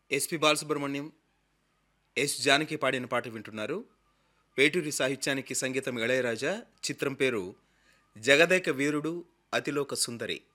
SP Balasubrahmanyam, yes Janaki పాడిన పాట వింటున్నారు. వేటూరి సాహిత్యానికి సంగీతం ఇళయరాజా. చిత్రం పేరు జగదేక వీరుడు అతిలోక సుందరి.